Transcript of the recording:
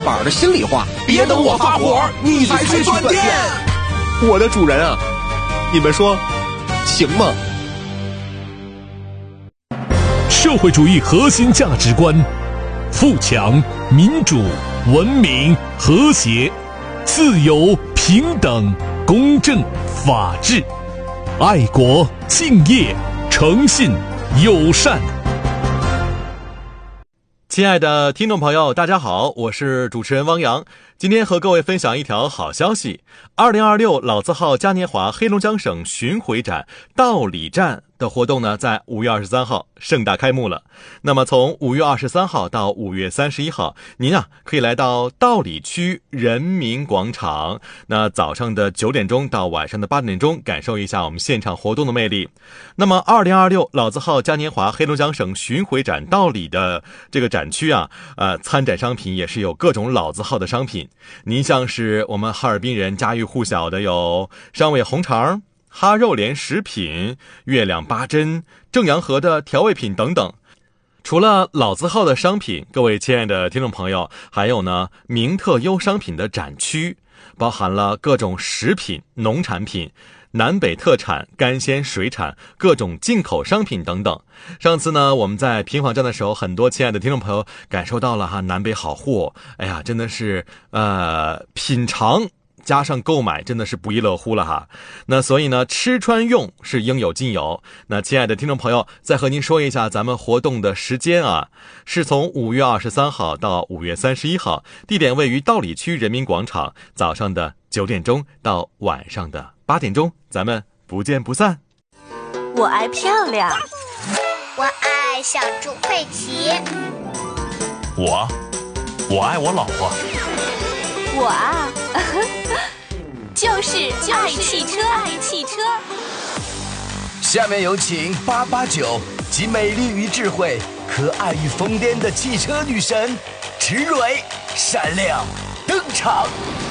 板的心里话，别等我发火，你才去断电。 我的主人啊，你们说行吗？ 社会主义核心价值观：富强、民主、文明、和谐、自由、平等、公正、法治、爱国、敬业、诚信、友善。 亲爱的听众朋友，大家好，我是主持人汪洋。今天和各位分享一条好消息，2026老字号嘉年华黑龙江省巡回展道里站的活动呢，在5月23号盛大开幕了。那么从5月23号到5月31号，您可以来到道里区人民广场，那早上的9点钟到晚上的8点钟，感受一下我们现场活动的魅力。那么2026老字号嘉年华黑龙江省巡回展道里的这个展区参展商品也是有各种老字号的商品。您像是我们哈尔滨人家喻户晓的有商委红肠、哈肉莲食品、月亮八珍、正阳河的调味品等等。除了老字号的商品，各位亲爱的听众朋友，还有呢名特优商品的展区，包含了各种食品、农产品、南北特产、干鲜水产、各种进口商品等等。上次呢，我们在平访站的时候，很多亲爱的听众朋友感受到了南北好货，哎呀，真的是品尝加上购买真的是不亦乐乎了哈。那所以呢，吃穿用是应有尽有。那亲爱的听众朋友，再和您说一下咱们活动的时间是从5月23号到5月31号，地点位于道里区人民广场，早上的9点钟到晚上的8点钟，咱们不见不散。 我爱漂亮， 我爱小猪佩奇， 我爱我老婆， 就是爱汽车，爱汽车。 下面有请889集美丽与智慧、可爱与疯癫的汽车女神池蕊闪亮登场。